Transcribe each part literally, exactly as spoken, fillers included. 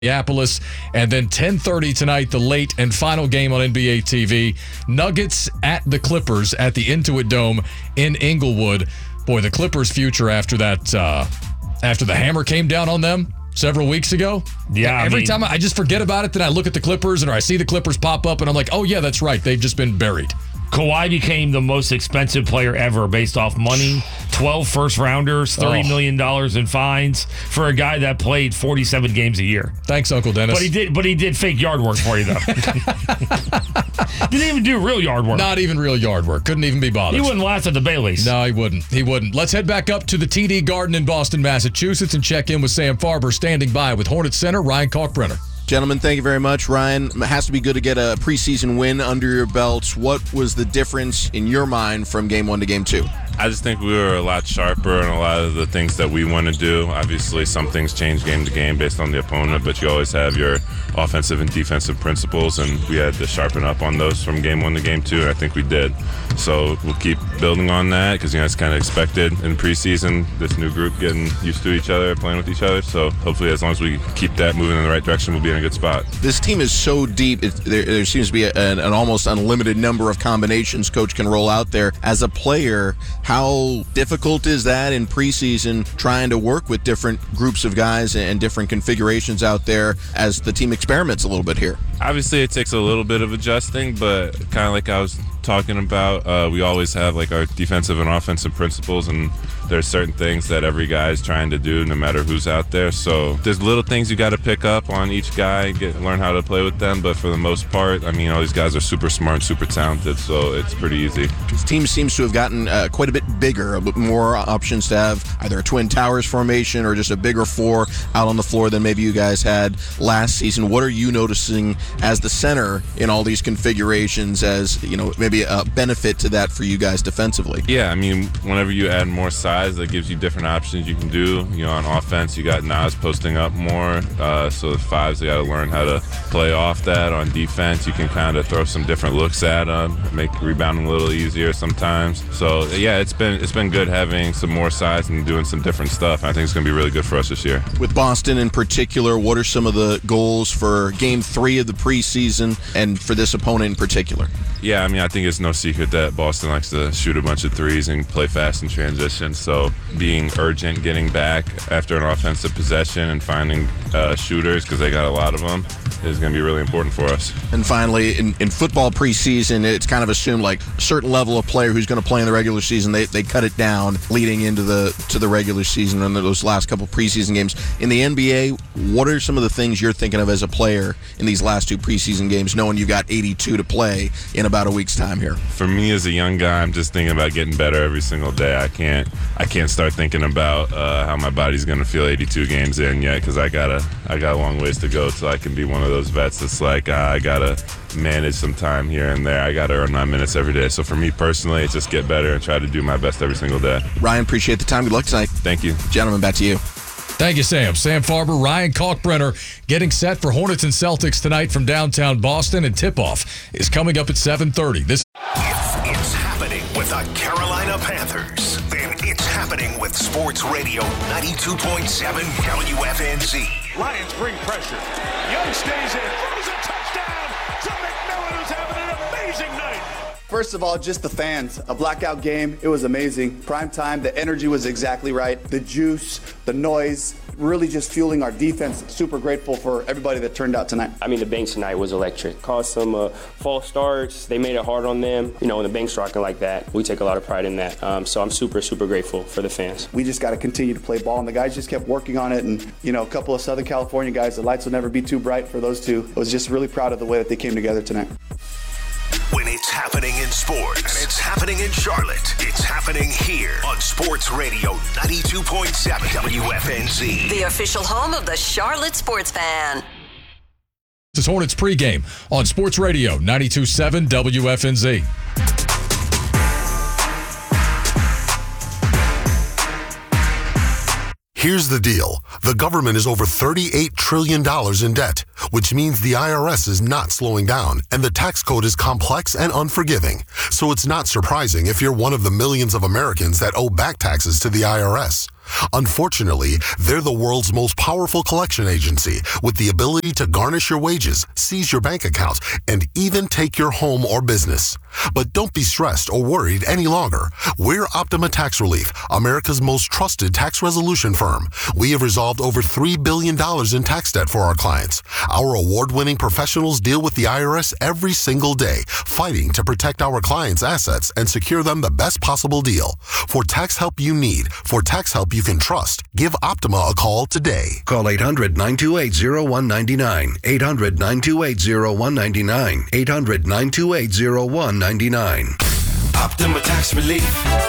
Minneapolis, and then ten thirty tonight, the late and final game on N B A T V. Nuggets at the Clippers at the Intuit Dome in Inglewood. Boy, the Clippers' future after that, uh, after the hammer came down on them several weeks ago. Yeah, every I mean, time I just forget about it, then I look at the Clippers and or I see the Clippers pop up, and I'm like, oh yeah, that's right, they've just been buried. Kawhi became the most expensive player ever based off money. twelve first rounders, thirty million dollars in fines for a guy that played forty-seven games a year. Thanks, Uncle Dennis. But he did but he did fake yard work for you, though. Didn't even do real yard work. Not even real yard work. Couldn't even be bothered. He wouldn't last at the Baileys. No, he wouldn't. He wouldn't. Let's head back up to the T D Garden in Boston, Massachusetts, and check in with Sam Farber standing by with Hornets center Ryan Kalkbrenner. Gentlemen, thank you very much. Ryan, it has to be good to get a preseason win under your belts. What was the difference in your mind from game one to game two? I just think we were a lot sharper in a lot of the things that we want to do. Obviously, some things change game to game based on the opponent, but you always have your offensive and defensive principles, and we had to sharpen up on those from game one to game two, and I think we did. So we'll keep building on that because, you know, it's kind of expected in preseason, this new group getting used to each other, playing with each other. So hopefully as long as we keep that moving in the right direction, we'll be in a good spot. This team is so deep. It, there, there seems to be a, an, an almost unlimited number of combinations Coach can roll out there. As a player, how difficult is that in preseason, trying to work with different groups of guys and different configurations out there as the team experiments a little bit here? Obviously, it takes a little bit of adjusting, but kind of like I was talking about, uh, we always have like our defensive and offensive principles, and there's certain things that every guy is trying to do no matter who's out there. So there's little things you got to pick up on each guy, get learn how to play with them. But for the most part, I mean, all these guys are super smart, super talented, so it's pretty easy. This team seems to have gotten uh, quite a bit bigger, a bit more options to have either a Twin Towers formation or just a bigger four out on the floor than maybe you guys had last season. What are you noticing as the center in all these configurations as, you know, maybe a benefit to that for you guys defensively? Yeah, I mean, whenever you add more size, that gives you different options you can do. You know, on offense, you got Nas posting up more, uh, so the fives, they got to learn how to play off that. On defense, you can kind of throw some different looks at them, make rebounding a little easier sometimes. So yeah, it's been it's been good having some more size and doing some different stuff. I think it's going to be really good for us this year. With Boston in particular, what are some of the goals for game three of the preseason and for this opponent in particular? Yeah, I mean, I think it's no secret that Boston likes to shoot a bunch of threes and play fast in transition. So being urgent, getting back after an offensive possession and finding uh, shooters, because they got a lot of them, is going to be really important for us. And finally, in, in football preseason, it's kind of assumed like a certain level of player who's going to play in the regular season, they they cut it down leading into the to the regular season and those last couple preseason games. In the N B A, what are some of the things you're thinking of as a player in these last two preseason games, knowing you got eighty-two to play in about a week's time here? For me as a young guy, I'm just thinking about getting better every single day. I can't I can't start thinking about uh, how my body's going to feel eighty-two games in yet, because I gotta I got a long ways to go till I can be one of those vets that's like, uh, I gotta manage some time here and there. I gotta earn my minutes every day. So for me personally, it's just get better and try to do my best every single day. Ryan, appreciate the time. Good luck tonight. Thank you. Gentlemen, back to you. Thank you, Sam. Sam Farber, Ryan Kalkbrenner getting set for Hornets and Celtics tonight from downtown Boston, and tip-off is coming up at seven thirty. This If it's happening with the Carolina Panthers, then it's happening with Sports Radio ninety-two point seven W F N Z. Lions bring pressure. Young stays in. Throws a touchdown to McMillan, who's having an amazing night. First of all, just the fans. A blackout game. It was amazing. Prime time. The energy was exactly right. The juice, the noise, really just fueling our defense. Super grateful for everybody that turned out tonight. I mean, the Banks tonight was electric. Caused some uh, false starts. They made it hard on them. You know, when the Banks rocking like that, we take a lot of pride in that. Um, so I'm super, super grateful for the fans. We just got to continue to play ball, and the guys just kept working on it. And, you know, a couple of Southern California guys, the lights will never be too bright for those two. I was just really proud of the way that they came together tonight. When it's happening in sports, and it's happening in Charlotte, it's happening here on Sports Radio ninety-two point seven W F N Z. The official home of the Charlotte Sports Fan. is Hornets pregame on Sports Radio ninety-two point seven W F N Z. Here's the deal. The government is over thirty-eight trillion dollars in debt, which means the I R S is not slowing down, and the tax code is complex and unforgiving. So it's not surprising if you're one of the millions of Americans that owe back taxes to the I R S. Unfortunately, they're the world's most powerful collection agency with the ability to garnish your wages, seize your bank accounts, and even take your home or business. But don't be stressed or worried any longer. We're Optima Tax Relief, America's most trusted tax resolution firm. We have resolved over three billion dollars in tax debt for our clients. Our award-winning professionals deal with the I R S every single day, fighting to protect our clients' assets and secure them the best possible deal. For tax help you need, for tax help you can trust, give Optima a call today. Call eight hundred, nine two eight, zero one nine nine. eight hundred, nine two eight, zero one nine nine. eight hundred, nine two eight, zero one nine nine. Optima Tax Relief.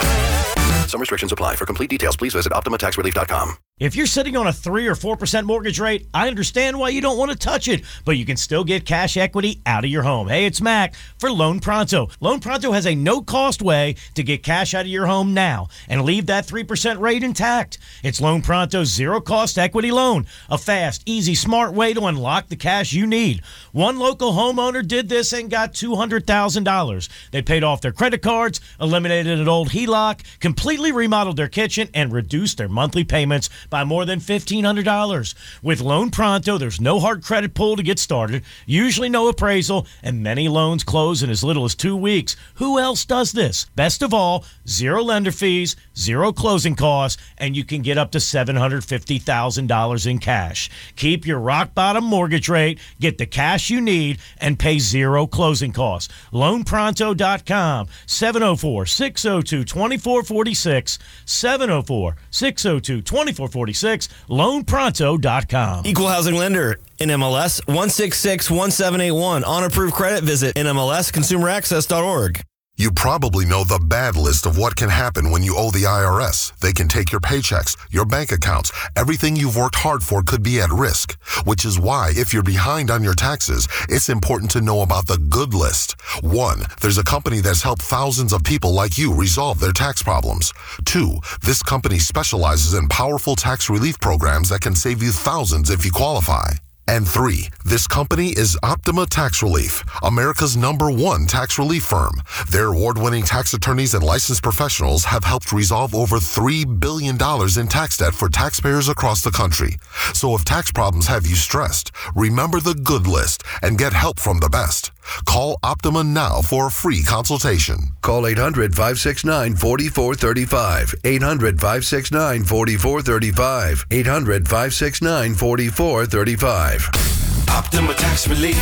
Some restrictions apply. For complete details, please visit optima tax relief dot com. If you're sitting on a three or four percent mortgage rate, I understand why you don't want to touch it, but you can still get cash equity out of your home. Hey, it's Mac for Loan Pronto. Loan Pronto has a no-cost way to get cash out of your home now and leave that three percent rate intact. It's Loan Pronto's zero-cost equity loan, a fast, easy, smart way to unlock the cash you need. One local homeowner did this and got two hundred thousand dollars. They paid off their credit cards, eliminated an old H E L O C, completely remodeled their kitchen, and reduced their monthly payments by more than fifteen hundred dollars. With Loan Pronto, there's no hard credit pull to get started, usually no appraisal, and many loans close in as little as two weeks. Who else does this? Best of all, zero lender fees, zero closing costs, and you can get up to seven hundred fifty thousand dollars in cash. Keep your rock-bottom mortgage rate, get the cash you need, and pay zero closing costs. loan pronto dot com, seven oh four, six oh two, two four four six, seven oh four, six oh two, two four four six, loan pronto dot com. Equal housing lender, N M L S one six six one seven eight one. On approved credit, visit N M L S consumer access dot org. You probably know the bad list of what can happen when you owe the I R S. They can take your paychecks, your bank accounts. Everything you've worked hard for could be at risk, which is why if you're behind on your taxes, it's important to know about the good list. One, there's a company that's helped thousands of people like you resolve their tax problems. Two, this company specializes in powerful tax relief programs that can save you thousands if you qualify. And three, this company is Optima Tax Relief, America's number one tax relief firm. Their award-winning tax attorneys and licensed professionals have helped resolve over three billion dollars in tax debt for taxpayers across the country. So if tax problems have you stressed, remember the good list and get help from the best. Call Optima now for a free consultation. Call eight hundred, five six nine, four four three five. eight hundred, five six nine, four four three five. eight hundred, five six nine, four four three five. Optima Tax Relief.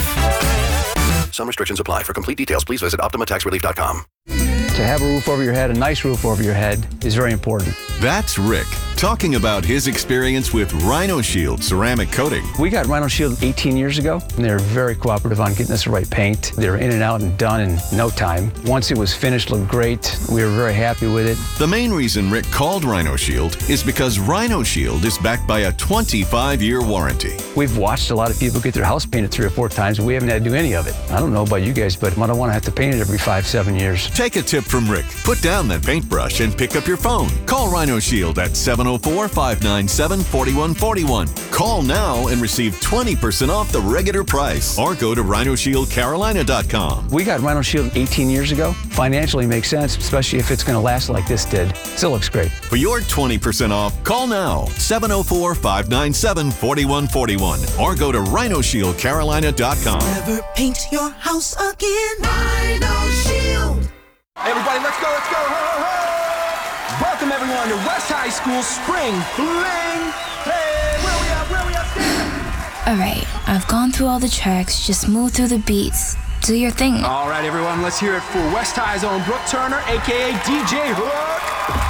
Some restrictions apply. For complete details, please visit optima tax relief dot com. To have a roof over your head, a nice roof over your head, is very important. That's Rick talking about his experience with Rhino Shield ceramic coating. We got Rhino Shield eighteen years ago, and they were very cooperative on getting us the right paint. They were in and out and done in no time. Once it was finished, it looked great. We were very happy with it. The main reason Rick called Rhino Shield is because Rhino Shield is backed by a twenty-five year warranty. We've watched a lot of people get their house painted three or four times, and we haven't had to do any of it. I don't know about you guys, but I don't want to have to paint it every five, seven years. Take a tip from Rick. Put down that paintbrush and pick up your phone. Call Rhino Shield at seven oh four, five nine seven, four one four one. Call now and receive twenty percent off the regular price. Or go to rhino shield carolina dot com. We got Rhino Shield eighteen years ago. Financially makes sense, especially if it's going to last like this did. Still looks great. For your twenty percent off, call now, seven oh four, five nine seven, four one four one. Or go to rhino shield carolina dot com. Never paint your house again. Rhino Shield. Everybody, let's go, let's go. Ho, ho, ho. Welcome, everyone, to West High School Spring Fling. Hey, where we at, where we at, stand? All right, I've gone through all the tracks. Just move through the beats. Do your thing. All right, everyone, let's hear it for West High's own Brooke Turner, a k a. D J Hook.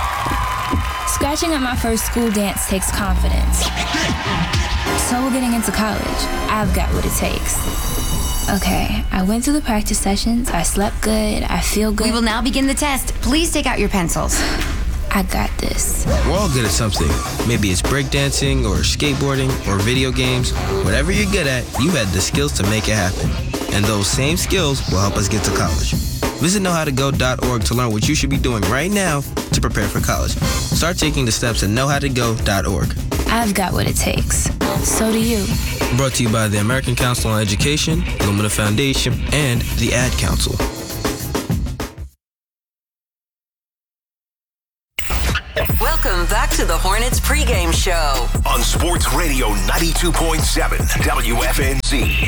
Scratching at my first school dance takes confidence. So we're getting into college. I've got what it takes. Okay, I went through the practice sessions. I slept good. I feel good. We will now begin the test. Please take out your pencils. I got this. We're all good at something. Maybe it's breakdancing or skateboarding or video games. Whatever you're good at, you had the skills to make it happen. And those same skills will help us get to college. Visit know how to go dot org to learn what you should be doing right now to prepare for college. Start taking the steps at know how to go dot org. I've got what it takes. So do you. Brought to you by the American Council on Education, Lumina Foundation, and the Ad Council. Welcome Now, back to the Hornets pregame show. On Sports Radio ninety-two point seven W F N Z.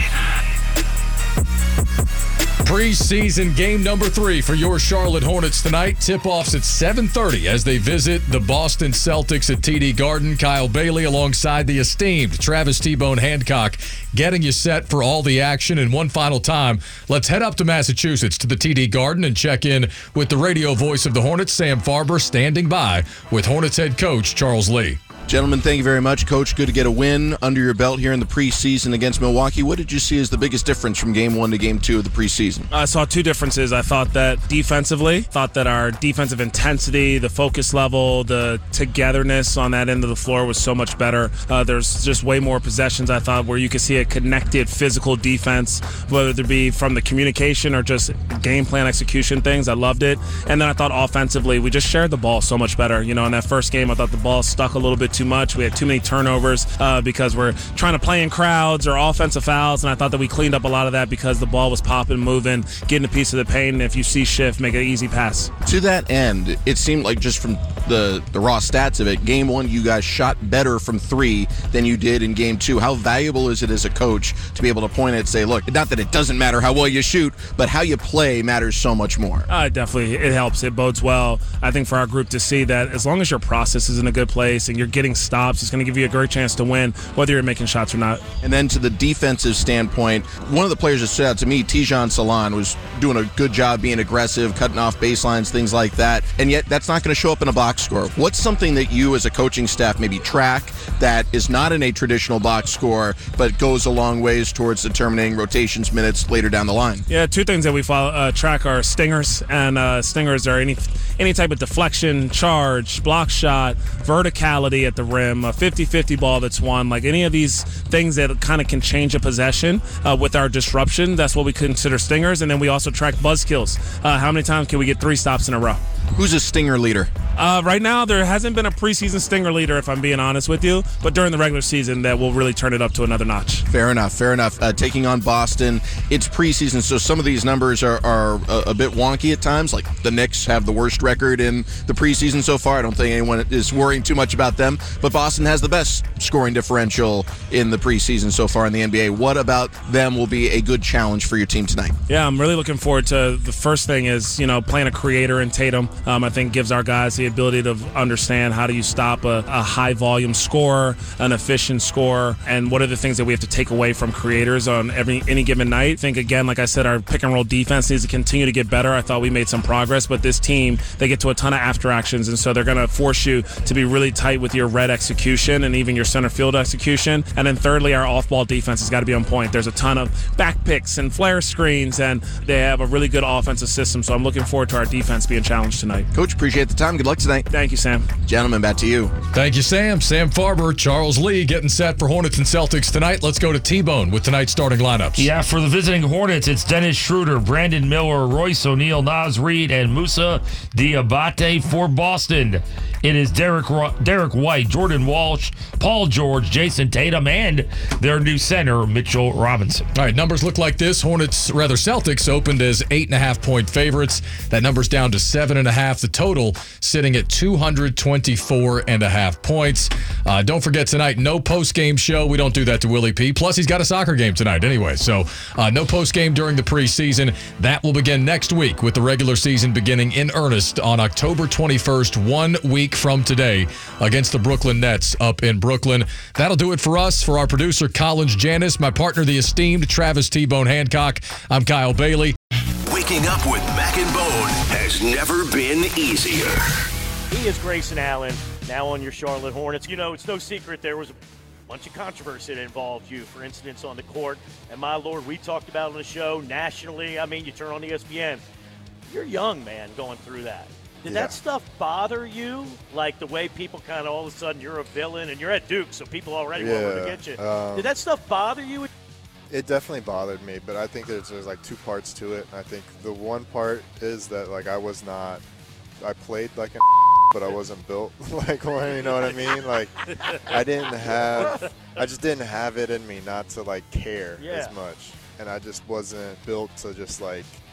Preseason game number three for your Charlotte Hornets tonight. Tip-offs at seven thirty as they visit the Boston Celtics at T D Garden. Kyle Bailey alongside the esteemed Travis T-Bone Hancock getting you set for all the action. And one final time, let's head up to Massachusetts to the T D Garden and check in with the radio voice of the Hornets, Sam Farber, standing by with Hornets head coach Charles Lee. Gentlemen, thank you very much. Coach, good to get a win under your belt here in the preseason against Milwaukee. What did you see as the biggest difference from game one to game two of the preseason? I saw two differences. I thought that defensively, thought that our defensive intensity, the focus level, the togetherness on that end of the floor was so much better. Uh, there's just way more possessions, I thought, where you could see a connected physical defense, whether it be from the communication or just game plan execution things. I loved it. And then I thought offensively, we just shared the ball so much better. You know, in that first game, I thought the ball stuck a little bit too much. We had too many turnovers uh, because we're trying to play in crowds or offensive fouls, and I thought that we cleaned up a lot of that because the ball was popping, moving, getting a piece of the paint, and if you see shift, make an easy pass. To that end, it seemed like just from the, the raw stats of it, game one you guys shot better from three than you did in game two. How valuable is it as a coach to be able to point at and say, look, not that it doesn't matter how well you shoot, but how you play matters so much more? Uh, definitely. It helps. It bodes well, I think, for our group to see that as long as your process is in a good place and you're getting stops, it's going to give you a great chance to win, whether you're making shots or not. And then to the defensive standpoint, one of the players that stood out to me, Tijan Salan, was doing a good job being aggressive, cutting off baselines, things like that, and yet that's not going to show up in a box score. What's something that you as a coaching staff maybe track that is not in a traditional box score, but goes a long ways towards determining rotations minutes later down the line? Yeah, two things that we follow, uh, track are stingers, and uh, stingers are any any type of deflection, charge, block shot, verticality at the rim, a fifty-fifty ball that's won, like any of these things that kind of can change a possession uh, with our disruption. That's what we consider stingers. And then we also track buzz kills. Uh, how many times can we get three stops in a row? Who's a stinger leader? Uh, right now, there hasn't been a preseason stinger leader, if I'm being honest with you, but during the regular season, that will really turn it up to another notch. Fair enough, fair enough. Uh, taking on Boston, it's preseason, so some of these numbers are, are a, a bit wonky at times. Like the Knicks have the worst record in the preseason so far. I don't think anyone is worrying too much about them, but Boston has the best scoring differential in the preseason so far in the N B A. What about them will be a good challenge for your team tonight? Yeah, I'm really looking forward to the first thing is, you know, playing a creator in Tatum. Um, I think gives our guys the ability to understand how do you stop a, a high volume scorer, an efficient scorer, and what are the things that we have to take away from creators on every any given night. I think, again, like I said, our pick and roll defense needs to continue to get better. I thought we made some progress, but this team, they get to a ton of after actions, and so they're going to force you to be really tight with your red execution and even your center field execution. And then thirdly, our off-ball defense has got to be on point. There's a ton of back picks and flare screens, and they have a really good offensive system, so I'm looking forward to our defense being challenged tonight. Coach, appreciate the time. Good luck tonight. Thank you, Sam. Gentlemen, back to you. Thank you, Sam. Sam Farber, Charles Lee getting set for Hornets and Celtics tonight. Let's go to T-Bone with tonight's starting lineups. Yeah, for the visiting Hornets, it's Dennis Schroeder, Brandon Miller, Royce O'Neal, Naz Reid, and Musa Diabate. For Boston, it is Derek Derek White, Jordan Walsh, Paul George, Jason Tatum, and their new center, Mitchell Robinson. All right, numbers look like this. Hornets, rather Celtics, opened as eight and a half point favorites. That number's down to seven and a half. The total sitting at two hundred twenty-four and a half points. Uh, don't forget tonight, no post-game show. We don't do that to Willie P. Plus, he's got a soccer game tonight anyway. So uh, no post-game during the preseason. That will begin next week with the regular season beginning in earnest on October twenty-first, one week from today, against the Brooklyn Nets up in Brooklyn. That'll do it for us. For our producer, Collins Janis, my partner, the esteemed Travis T-Bone Hancock, I'm Kyle Bailey. Waking up with Mac and Bone has never been easier. He is Grayson Allen, now on your Charlotte Hornets. You know, it's no secret there was a bunch of controversy that involved you, for incidents on the court. And my Lord, we talked about on the show nationally. I mean, you turn on E S P N. You're young, man, going through that. Did yeah. that stuff bother you? Like the way people kind of all of a sudden you're a villain and you're at Duke, so people already yeah, want to get you. Um, Did that stuff bother you? It definitely bothered me, but I think there's, there's like two parts to it. I think the one part is that like I was not, I played like a but I wasn't built like one, you know what I mean? Like I didn't have, I just didn't have it in me not to like care yeah. as much. And I just wasn't built to just like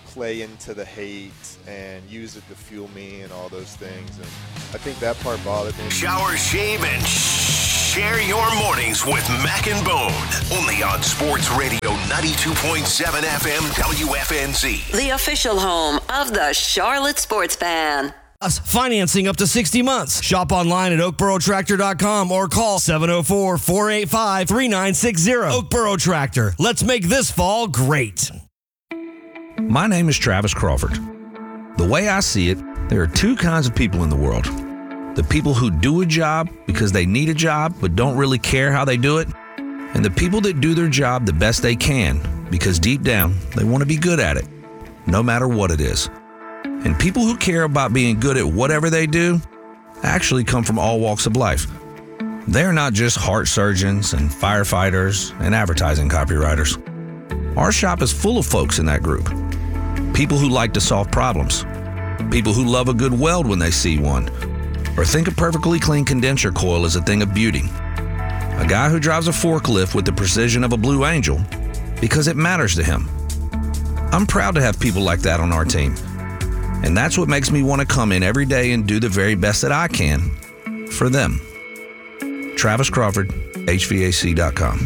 play into the hate and use it to fuel me and all those things. And I think that part bothered me. Shower, shave, and share your mornings with Mac and Bone. Only on Sports Radio ninety-two point seven F M W F N Z. The official home of the Charlotte Sports Fan. Financing up to sixty months. Shop online at oakboro tractor dot com or call seven oh four, four eight five, three nine six zero. Oakboro Tractor. Let's make this fall great. My name is Travis Crawford. The way I see it, there are two kinds of people in the world. The people who do a job because they need a job but don't really care how they do it. And the people that do their job the best they can because deep down they want to be good at it, no matter what it is. And people who care about being good at whatever they do actually come from all walks of life. They're not just heart surgeons and firefighters and advertising copywriters. Our shop is full of folks in that group. People who like to solve problems. People who love a good weld when they see one. Or think a perfectly clean condenser coil is a thing of beauty. A guy who drives a forklift with the precision of a Blue Angel because it matters to him. I'm proud to have people like that on our team. And that's what makes me want to come in every day and do the very best that I can for them. Travis Crawford, H V A C dot com.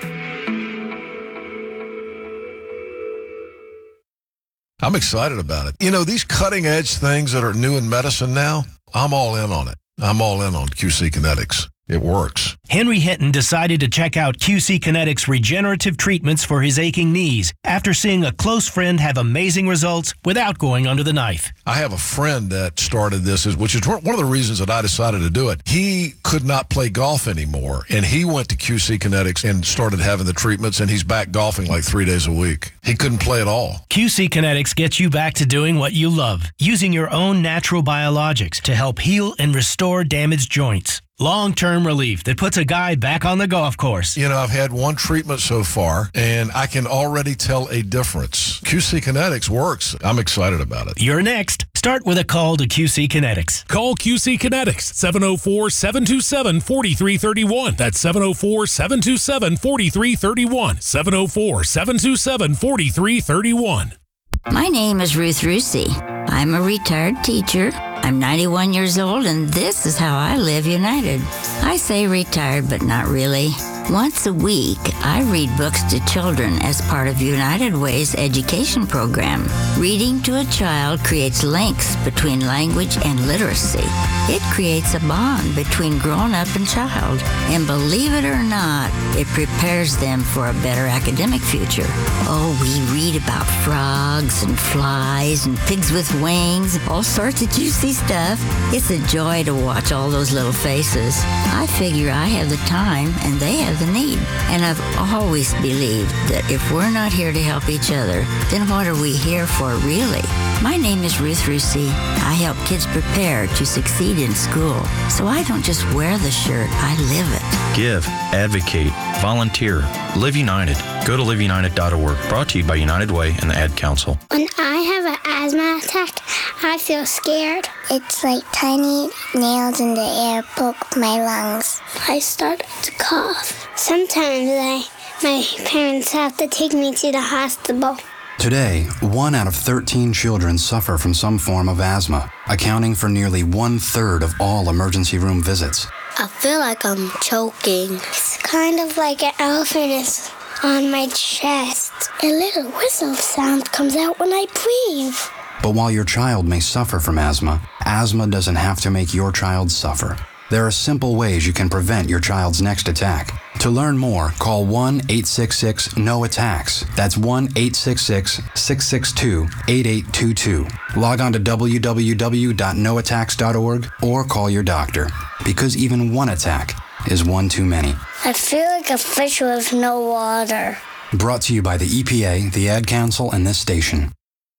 I'm excited about it. You know, these cutting edge things that are new in medicine now, I'm all in on it. I'm all in on Q C Kinetics. It works. Henry Hinton decided to check out Q C Kinetics regenerative treatments for his aching knees after seeing a close friend have amazing results without going under the knife. I have a friend that started this, which is one of the reasons that I decided to do it. He could not play golf anymore, and he went to Q C Kinetics and started having the treatments, and he's back golfing like three days a week. He couldn't play at all. Q C Kinetics gets you back to doing what you love, using your own natural biologics to help heal and restore damaged joints. Long-term relief that puts a guy back on the golf course. You know, I've had one treatment so far, and I can already tell a difference. Q C Kinetics works. I'm excited about it. You're next. Start with a call to Q C Kinetics. Call Q C Kinetics, seven oh four, seven two seven, four three three one. That's seven oh four, seven two seven, four three three one. seven oh four, seven two seven, four three three one. My name is Ruth Rusi. I'm a retired teacher. I'm ninety-one years old, and this is how I live United. I say retired, but not really. Once a week, I read books to children as part of United Way's education program. Reading to a child creates links between language and literacy. It creates a bond between grown-up and child. And believe it or not, it prepares them for a better academic future. Oh, we read about frogs and flies and pigs with wings, all sorts of juicy stuff. It's a joy to watch all those little faces. I figure I have the time and they have the need. And I've always believed that if we're not here to help each other, then what are we here for really? My name is Ruth Rusi. I help kids prepare to succeed in school. So I don't just wear the shirt, I live it. Give, advocate, volunteer, Live United. Go to live united dot org. Brought to you by United Way and the Ad Council. When I have an asthma attack, I feel scared. It's like tiny nails in the air poke my lungs. I start to cough. Sometimes I, my parents have to take me to the hospital. Today, one out of thirteen children suffer from some form of asthma, accounting for nearly one-third of all emergency room visits. I feel like I'm choking. It's kind of like an elephant is on my chest. A little whistle sound comes out when I breathe. But while your child may suffer from asthma, asthma doesn't have to make your child suffer. There are simple ways you can prevent your child's next attack. To learn more, call one eight six six, N O attacks. That's one eight six six, six six two, eight eight two two. Log on to w w w dot no attacks dot org or call your doctor, because even one attack is one too many. I feel like a fish with no water. Brought to you by the E P A, the Ad Council, and this station.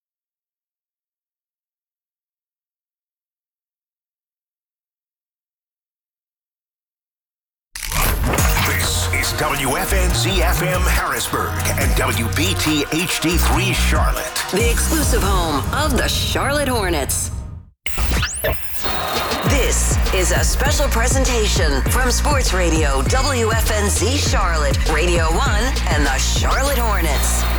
W F N Z F M Harrisburg and W B T H D three Charlotte. The exclusive home of the Charlotte Hornets. This is a special presentation from Sports Radio W F N Z Charlotte, Radio one, and the Charlotte Hornets.